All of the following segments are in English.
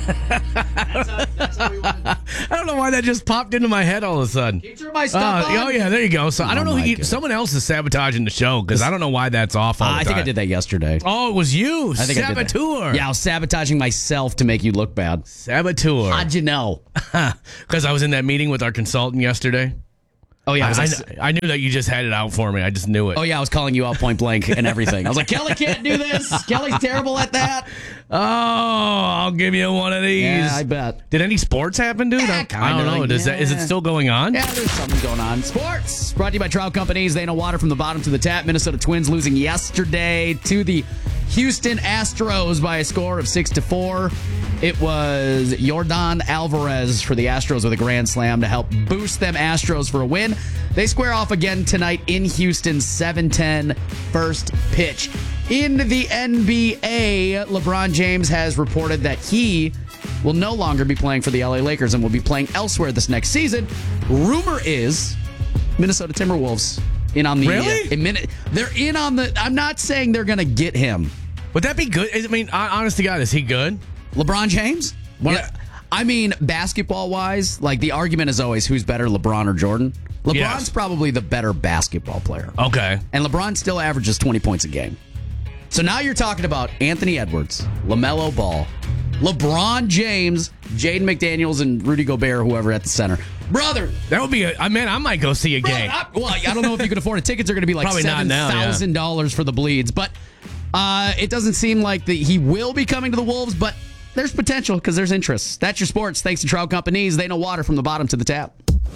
That's how we want to. I don't know why that just popped into my head all of a sudden. Can you turn my stuff on? Oh, yeah, there you go. So I don't know who someone else is sabotaging the show because I don't know why that's off all the time. I think I did that yesterday. Oh, it was you. I think Saboteur. I did that. Yeah, I was sabotaging myself to make you look bad. Saboteur. How'd you know? Because I was in that meeting with our consultant yesterday. Oh, yeah. I knew that you just had it out for me. I just knew it. Oh, yeah, I was calling you out point blank and everything. I was like, Kelly can't do this. Kelly's terrible at that. Oh, I'll give you one of these. Yeah, I bet. Did any sports happen, dude? I don't know. Is it still going on? Yeah, there's something going on. Sports brought to you by Trout Companies. They know water from the bottom to the tap. Minnesota Twins losing yesterday to the Houston Astros by a score of 6-4. It was Yordan Alvarez for the Astros with a grand slam to help boost them Astros for a win. They square off again tonight in Houston, 7:10 first pitch. In the NBA, LeBron James has reported that he will no longer be playing for the LA Lakers and will be playing elsewhere this next season. Rumor is Minnesota Timberwolves in on the... Really? They're in on the... I'm not saying they're going to get him. Would that be good? I mean, honest to God, is he good? LeBron James? Yeah. I mean, basketball-wise, like the argument is always who's better, LeBron or Jordan. LeBron's probably the better basketball player. Okay. And LeBron still averages 20 points a game. So now you're talking about Anthony Edwards, LaMelo Ball, LeBron James, Jaden McDaniels, and Rudy Gobert, whoever at the center. Brother! That would be I might go see a game. I don't know if you can afford it. Tickets are going to be like $7,000 for the bleeds. But it doesn't seem like he will be coming to the Wolves, but there's potential because there's interest. That's your sports. Thanks to Trout Companies. They know water from the bottom to the tap.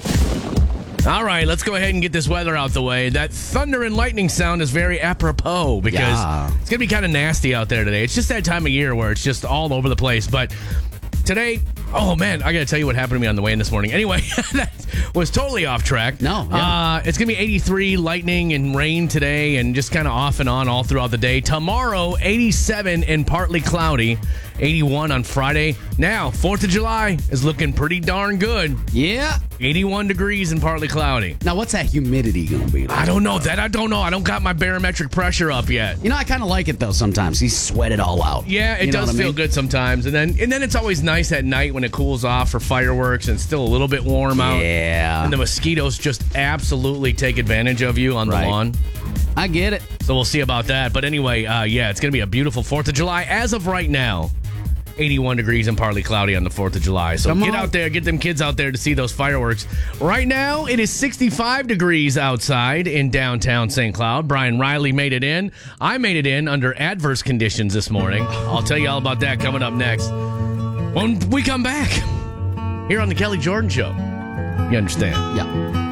All right, let's go ahead and get this weather out the way. That thunder and lightning sound is very apropos because it's going to be kind of nasty out there today. It's just that time of year where it's just all over the place. But today, oh man, I got to tell you what happened to me on the way in this morning. Anyway, that was totally off track. No. Yeah. It's going to be 83, lightning and rain today and just kind of off and on all throughout the day. Tomorrow, 87 and partly cloudy. 81 on Friday. Now, 4th of July is looking pretty darn good. Yeah. 81 degrees and partly cloudy. Now, what's that humidity going to be like? I don't know. I don't know. I don't got my barometric pressure up yet. You know, I kind of like it, though, sometimes. You sweat it all out. Yeah, it does feel good sometimes. And then it's always nice at night when it cools off for fireworks and it's still a little bit warm out. Yeah. And the mosquitoes just absolutely take advantage of you on the lawn. I get it. So we'll see about that. But anyway, it's going to be a beautiful 4th of July as of right now. 81 degrees and partly cloudy on the 4th of July. So get out there, get them kids out there to see those fireworks. Right now, it is 65 degrees outside in downtown St. Cloud. Brian Riley made it in. I made it in under adverse conditions this morning. I'll tell you all about that coming up next. When we come back here on the Kelly Jordan Show. You understand? Yeah.